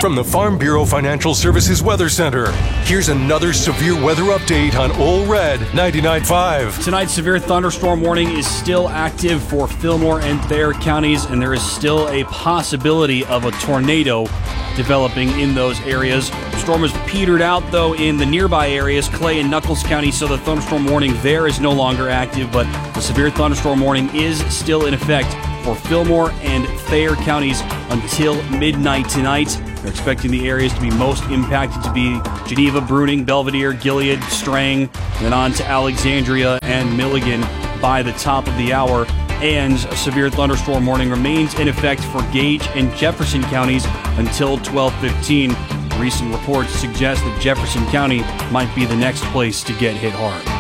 From the Farm Bureau Financial Services Weather Center, here's another severe weather update on Ole Red 99.5. Tonight's severe thunderstorm warning is still active for Fillmore and Thayer counties, and there is still a possibility of a tornado developing in those areas. The storm has petered out, though, in the nearby areas, Clay and Nuckolls County, so the thunderstorm warning there is no longer active, but the severe thunderstorm warning is still in effect for Fillmore and Thayer counties until midnight tonight. They're expecting the areas to be most impacted to be Geneva, Bruning, Belvedere, Gilead, Strang, then on to Alexandria and Milligan by the top of the hour. And a severe thunderstorm warning remains in effect for Gage and Jefferson counties until 12:15. Recent reports suggest that Jefferson County might be the next place to get hit hard.